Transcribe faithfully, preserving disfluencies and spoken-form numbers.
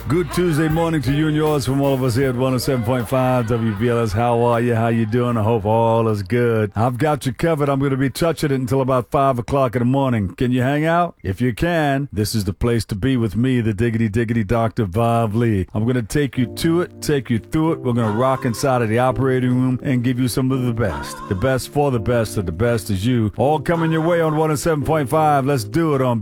Good Tuesday morning to you and yours from all of us here at one oh seven point five W B L S. How are you? How you doing? I hope all is good. I've got you covered. I'm going to be touching it until about five o'clock in the morning. Can you hang out? If you can, this is the place to be with me, the Diggity Diggity Doctor Bob Lee. I'm going to take you to it, take you through it. We're going to rock inside of the operating room and give you some of the best. The best for the best of the best is you. All coming your way on one oh seven point five. Let's do it on